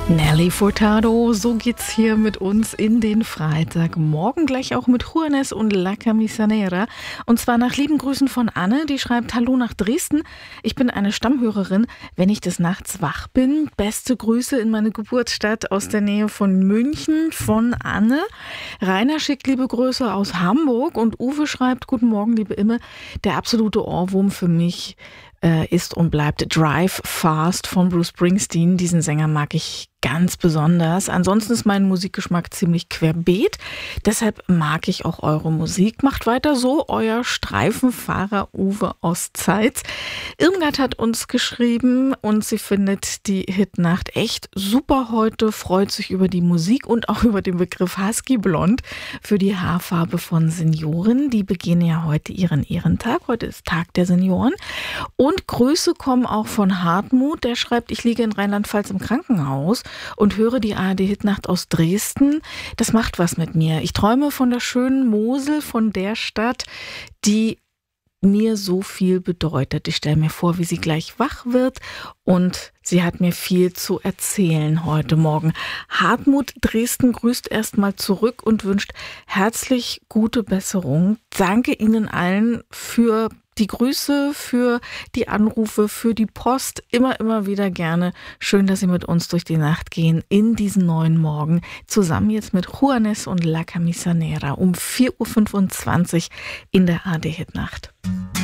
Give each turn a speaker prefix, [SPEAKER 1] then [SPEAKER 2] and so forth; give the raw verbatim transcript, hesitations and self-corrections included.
[SPEAKER 1] Nelly Furtado, so geht's hier mit uns in den Freitag. Morgen gleich auch mit Juanes und La Camisanera. Und zwar nach lieben Grüßen von Anne, die schreibt: Hallo nach Dresden. Ich bin eine Stammhörerin, wenn ich des Nachts wach bin. Beste Grüße in meine Geburtsstadt aus der Nähe von München von Anne. Rainer schickt liebe Grüße aus Hamburg und Uwe schreibt: Guten Morgen, liebe Imme. Der absolute Ohrwurm für mich äh, ist und bleibt Drive Fast von Bruce Springsteen. Diesen Sänger mag ich ganz besonders. Ansonsten ist mein Musikgeschmack ziemlich querbeet. Deshalb mag ich auch eure Musik. Macht weiter so, euer Streifenfahrer Uwe aus Zeitz. Irmgard hat uns geschrieben und sie findet die Hitnacht echt super heute, freut sich über die Musik und auch über den Begriff Husky Blond für die Haarfarbe von Senioren. Die begehen ja heute ihren Ehrentag. Heute ist Tag der Senioren. Und Grüße kommen auch von Hartmut. Der schreibt: Ich liege in Rheinland-Pfalz im Krankenhaus und höre die A R D-Hitnacht aus Dresden. Das macht was mit mir. Ich träume von der schönen Mosel, von der Stadt, die mir so viel bedeutet. Ich stelle mir vor, wie sie gleich wach wird und sie hat mir viel zu erzählen heute Morgen. Hartmut Dresden grüßt erstmal zurück und wünscht herzlich gute Besserung. Danke Ihnen allen für die Grüße, für die Anrufe, für die Post. Immer, immer wieder gerne. Schön, dass Sie mit uns durch die Nacht gehen in diesen neuen Morgen. Zusammen jetzt mit Juanes und La Camisanera um vier Uhr fünfundzwanzig in der A R D-Hitnacht.